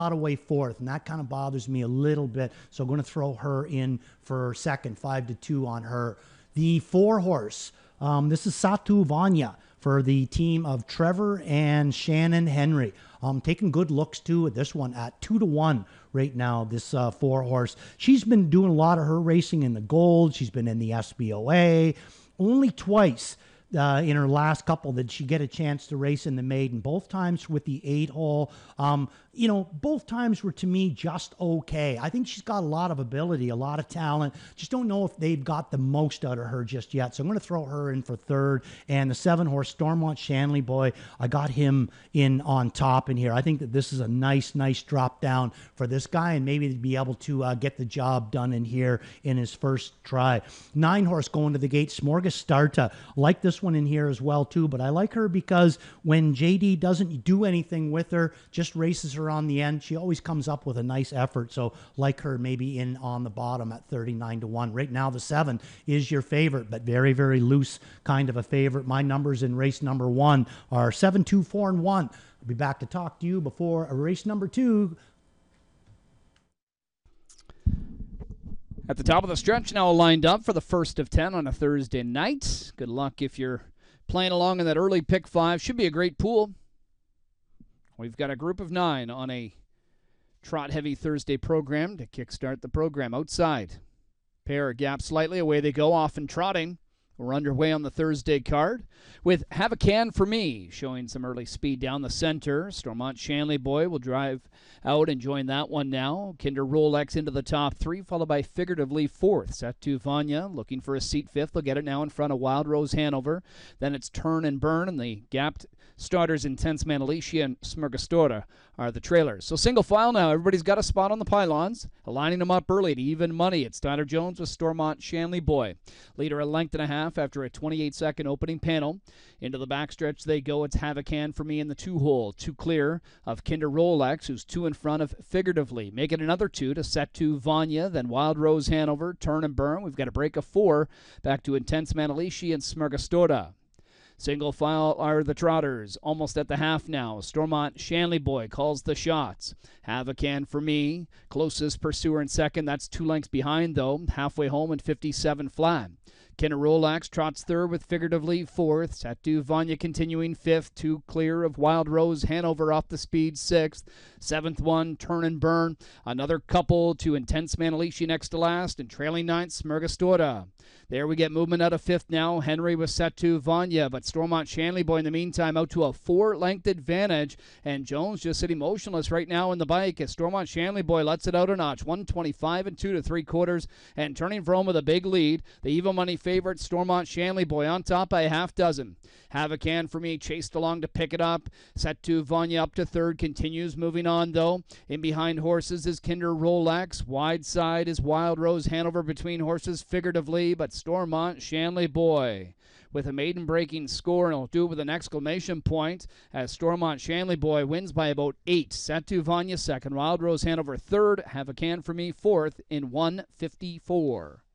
away fourth, and that kind of bothers me a little bit. So I'm going to throw her in for second, 5-2 on her. The 4-horse, this is Satu Vanya for the team of Trevor and Shannon Henry. Taking good looks too at this one at 2-1 right now. This 4-horse, she's been doing a lot of her racing in the gold. She's been in the SBOA. Only twice in her last couple did she get a chance to race in the maiden. Both times with the 8-hole. Both times were to me just okay. I think she's got a lot of ability, a lot of talent. Just don't know if they've got the most out of her just yet. So I'm going to throw her in for third. And the 7-horse Stormont Shanley Boy, I got him in on top in here. I think that this is a nice drop down for this guy, and maybe to be able to get the job done in here in his first try. 9-horse going to the gate, Smorgastarta. Like this one in here as well too, but I like her because when JD doesn't do anything with her, just races her on the end, she always comes up with a nice effort. So like her maybe in on the bottom at 39-1. Right now the 7 is your favorite, but very loose kind of a favorite. My numbers in race number 1 are 7, 2, 4, and 1. I'll be back to talk to you before race number 2. At the top of the stretch now lined up for the first of 10 on a Thursday night. Good luck if you're playing along in that early pick 5. Should be a great pool. We've got a group of 9 on a trot-heavy Thursday program to kickstart the program. Outside, pair gap slightly, away they go, off and trotting. We're underway on the Thursday card with Have a Can for Me, showing some early speed down the center. Stormont Shanley Boy will drive out and join that one now. Kinder Rolex into the top 3, followed by Figuratively 4th. Satu Vanya looking for a seat 5th. They'll get it now in front of Wild Rose Hanover. Then it's Turn and Burn, and the gapped starters Intense Man Alicia and Smorgastorta are the trailers. So single file now. Everybody's got a spot on the pylons. Lining them up early to even money. It's Tyler Jones with Stormont Shanley Boy. Leader a length and a half after a 28-second opening panel. Into the backstretch they go. It's Have a Can for Me in the 2-hole. 2 clear of Kinder Rolex, who's 2 in front of Figuratively. Make it another 2 to Satu Vanya, then Wild Rose Hanover, Turn and Burn. We've got a break of 4 back to Intense Man Alicia and Smorgastorta. Single file are the trotters, almost at the half now. Stormont Shanley Boy calls the shots. Have a Can for Me, closest pursuer in second. That's 2 lengths behind, though. Halfway home and 57 flat. Kinder Rolex trots third with Figuratively 4th. Satu Vanya continuing 5th. 2 clear of Wild Rose Hanover off the speed 6th. 7th one, Turn and Burn. Another couple to Intense Man Alicia next to last. And trailing 9th, Smorgastorta. There we get movement out of 5th now. Henry with Satu Vanya, but Stormont Shanley Boy in the meantime out to a 4-length advantage. And Jones just sitting motionless right now in the bike as Stormont Shanley Boy lets it out a notch. 125 and 2 3/4 and turning for home with a big lead. The even money favorite Stormont Shanley Boy on top by a half dozen. Have a Can for Me chased along to pick it up. Satu Vanya up to 3rd, continues moving on though. In behind horses is Kinder Rolex. Wide side is Wild Rose Hanover between horses Figuratively, but Stormont Shanley Boy with a maiden breaking score, and he'll do it with an exclamation point as Stormont Shanley Boy wins by about 8. Satu Vanya 2nd, Wild Rose Hanover 3rd, Have a Can for Me 4th in 1:54.